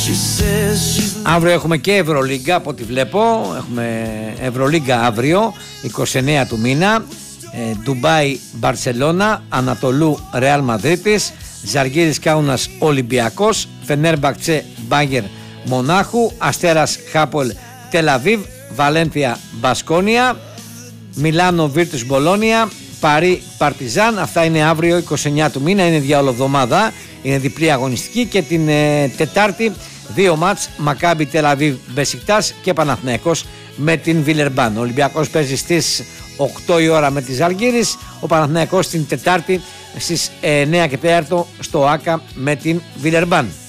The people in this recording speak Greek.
Αύριο έχουμε και Ευρωλίγκα από ό,τι βλέπω. Έχουμε Ευρωλίγκα αύριο 29 του μήνα. Ντουμπάι Μπαρσελώνα, Ανατολού Ρεάλ Μαδρίτης, Ζαλγκίρις Κάουνας Ολυμπιακός, Φενέρμπαχτσε Μπάγερ Μονάχου, Αστέρας Χάπολ Τελαβίβ, Βαλένθια Μπασκόνια, Μιλάνο Βίρτους Μπολόνια, Παρί Παρτιζάν. Αυτά είναι αύριο 29 του μήνα, είναι διαολοβδομάδα, είναι διπλή αγωνιστική. Και την Τετάρτη 2 μάτς, Μακάμπι Τελαβίβ Μπεσικτάς και Παναθηναϊκός με την Βιλερμπάν. Ο Ολυμπιακός παίζει στις 8 η ώρα με τη Ζαλγκίρις, ο Παναθηναϊκός την Τετάρτη στις 9 και 4 στο ΆΚΑ με την Βιλερμπάν.